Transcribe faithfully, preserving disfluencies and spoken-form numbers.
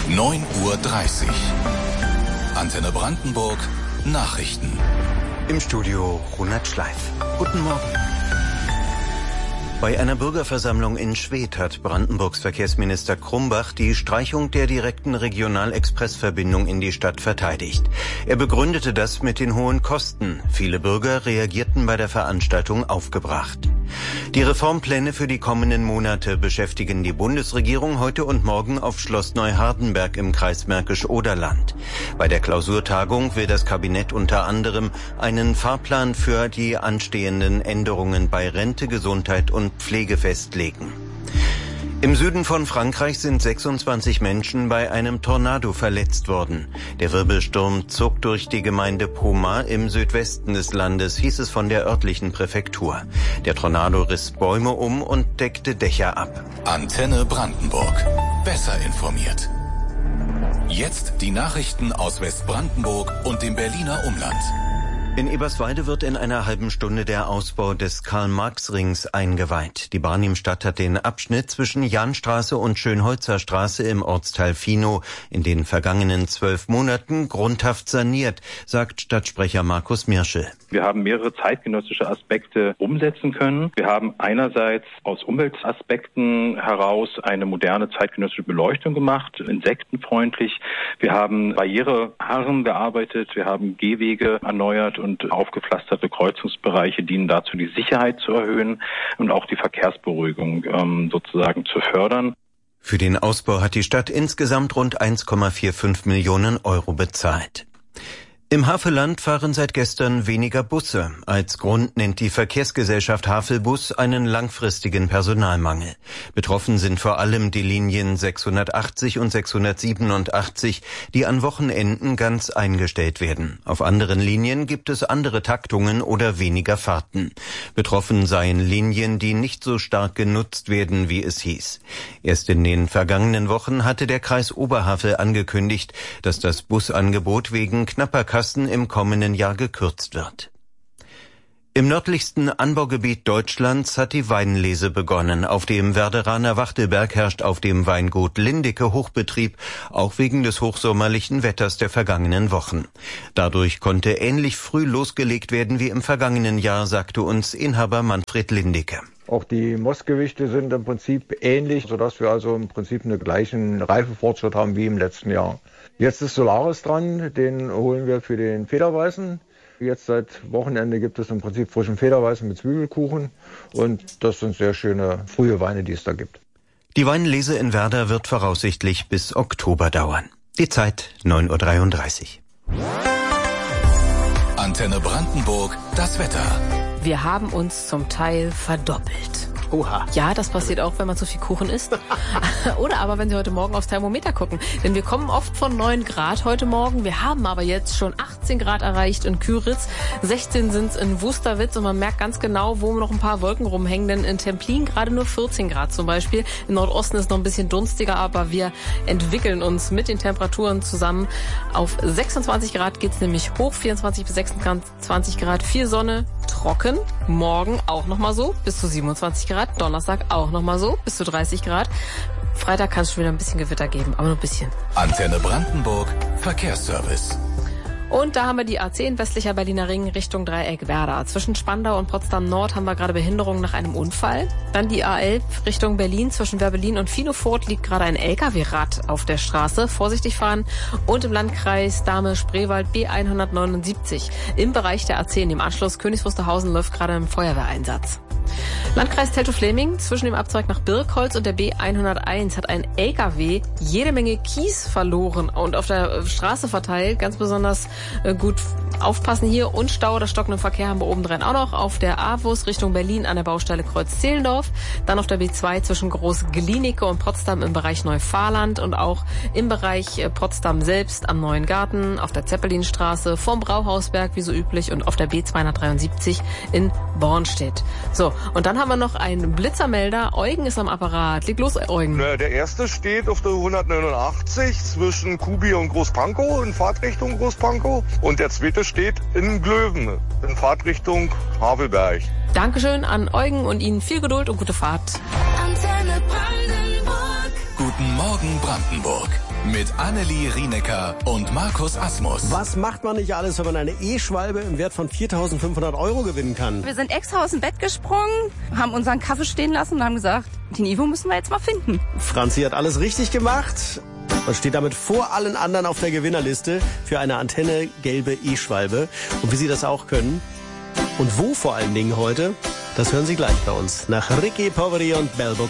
neun Uhr dreißig. Antenne Brandenburg, Nachrichten. Im Studio Ronald Schleif. Guten Morgen. Bei einer Bürgerversammlung in Schwedt hat Brandenburgs Verkehrsminister Krumbach die Streichung der direkten Regional-Express-Verbindung in die Stadt verteidigt. Er begründete das mit den hohen Kosten. Viele Bürger reagierten bei der Veranstaltung aufgebracht. Die Reformpläne für die kommenden Monate beschäftigen die Bundesregierung heute und morgen auf Schloss Neuhardenberg im Kreis Märkisch-Oderland. Bei der Klausurtagung will das Kabinett unter anderem einen Fahrplan für die anstehenden Änderungen bei Rente, Gesundheit und Pflege festlegen. Im Süden von Frankreich sind sechsundzwanzig Menschen bei einem Tornado verletzt worden. Der Wirbelsturm zog durch die Gemeinde Pomat im Südwesten des Landes, hieß es von der örtlichen Präfektur. Der Tornado riss Bäume um und deckte Dächer ab. Antenne Brandenburg. Besser informiert. Jetzt die Nachrichten aus Westbrandenburg und dem Berliner Umland. In Eberswalde wird in einer halben Stunde der Ausbau des Karl-Marx-Rings eingeweiht. Die Barnim-Stadt hat den Abschnitt zwischen Jahnstraße und Schönholzer Straße im Ortsteil Finow in den vergangenen zwölf Monaten grundhaft saniert, sagt Stadtsprecher Markus Mirschel. Wir haben mehrere zeitgenössische Aspekte umsetzen können. Wir haben einerseits aus Umweltaspekten heraus eine moderne zeitgenössische Beleuchtung gemacht, insektenfreundlich. Wir haben barrierearm gearbeitet, wir haben Gehwege erneuert und aufgepflasterte Kreuzungsbereiche dienen dazu, die Sicherheit zu erhöhen und auch die Verkehrsberuhigung ähm, sozusagen zu fördern. Für den Ausbau hat die Stadt insgesamt rund eins Komma fünfundvierzig Millionen Euro bezahlt. Im Havelland fahren seit gestern weniger Busse. Als Grund nennt die Verkehrsgesellschaft Havelbus einen langfristigen Personalmangel. Betroffen sind vor allem die Linien sechshundertachtzig und sechshundertsiebenundachtzig, die an Wochenenden ganz eingestellt werden. Auf anderen Linien gibt es andere Taktungen oder weniger Fahrten. Betroffen seien Linien, die nicht so stark genutzt werden, wie es hieß. Erst in den vergangenen Wochen hatte der Kreis Oberhavel angekündigt, dass das Busangebot wegen knapper Kassen im kommenden Jahr gekürzt wird. Im nördlichsten Anbaugebiet Deutschlands hat die Weinlese begonnen. Auf dem Werderaner Wachtelberg herrscht auf dem Weingut Lindicke Hochbetrieb, auch wegen des hochsommerlichen Wetters der vergangenen Wochen. Dadurch konnte ähnlich früh losgelegt werden wie im vergangenen Jahr, sagte uns Inhaber Manfred Lindicke. Auch die Mostgewichte sind im Prinzip ähnlich, sodass wir also im Prinzip einen gleichen Reifefortschritt haben wie im letzten Jahr. Jetzt ist Solaris dran, den holen wir für den Federweißen. Jetzt seit Wochenende gibt es im Prinzip frischen Federweißen mit Zwiebelkuchen und das sind sehr schöne frühe Weine, die es da gibt. Die Weinlese in Werder wird voraussichtlich bis Oktober dauern. Die Zeit neun Uhr dreiunddreißig. Antenne Brandenburg, das Wetter. Wir haben uns zum Teil verdoppelt. Oha. Ja, das passiert auch, wenn man zu viel Kuchen isst. Oder aber, wenn Sie heute Morgen aufs Thermometer gucken. Denn wir kommen oft von neun Grad heute Morgen. Wir haben aber jetzt schon achtzehn Grad erreicht in Küritz. sechzehn sind es in Wusterwitz. Und man merkt ganz genau, wo noch ein paar Wolken rumhängen. Denn in Templin gerade nur vierzehn Grad zum Beispiel. Im Nordosten ist noch ein bisschen dunstiger. Aber wir entwickeln uns mit den Temperaturen zusammen. Auf sechsundzwanzig Grad geht's nämlich hoch. vierundzwanzig bis sechsundzwanzig Grad. Viel Sonne, trocken. Morgen auch nochmal so. Bis zu siebenundzwanzig Grad. Donnerstag auch nochmal so, bis zu dreißig Grad. Freitag kann es schon wieder ein bisschen Gewitter geben, aber nur ein bisschen. Antenne Brandenburg, Verkehrsservice. Und da haben wir die A zehn, westlicher Berliner Ring, Richtung Dreieck Werder. Zwischen Spandau und Potsdam Nord haben wir gerade Behinderungen nach einem Unfall. Dann die A elf Richtung Berlin, zwischen Werbelin und Finofurt liegt gerade ein L K W-Rad auf der Straße. Vorsichtig fahren. Und im Landkreis Dahme-Spreewald B hundertneunundsiebzig. Im Bereich der A zehn, im Anschluss Königs Wusterhausen, läuft gerade ein Feuerwehreinsatz. Landkreis Teltow-Fleming, zwischen dem Abzweig nach Birkholz und der B hunderteins hat ein L K W jede Menge Kies verloren und auf der Straße verteilt. Ganz besonders äh, gut aufpassen hier. Und Stau oder stockenden Verkehr haben wir obendrein auch noch. Auf der A W U S Richtung Berlin an der Baustelle Kreuz-Zehlendorf. Dann auf der B zwei zwischen Groß-Glienicke und Potsdam im Bereich Neufahrland. Und auch im Bereich äh, Potsdam selbst am Neuen Garten, auf der Zeppelinstraße, vorm Brauhausberg wie so üblich und auf der B zweihundertdreiundsiebzig in Bornstedt. So, und dann haben wir noch einen Blitzermelder. Eugen ist am Apparat. Leg los, Eugen. Na, der erste steht auf der hundertneunundachtzig zwischen Kubi und Großpankow in Fahrtrichtung Großpankow. Und der zweite steht in Glöwen in Fahrtrichtung Havelberg. Dankeschön an Eugen und Ihnen viel Geduld und gute Fahrt. Antenne Brandenburg. Guten Morgen Brandenburg. Mit Annelie Rienecker und Markus Asmus. Was macht man nicht alles, wenn man eine E-Schwalbe im Wert von viertausendfünfhundert Euro gewinnen kann? Wir sind extra aus dem Bett gesprungen, haben unseren Kaffee stehen lassen und haben gesagt, den Ivo müssen wir jetzt mal finden. Franzi hat alles richtig gemacht und steht damit vor allen anderen auf der Gewinnerliste für eine Antenne gelbe E-Schwalbe. Und wie Sie das auch können und wo vor allen Dingen heute, das hören Sie gleich bei uns nach Ricky Poveri und Bell Bocuse.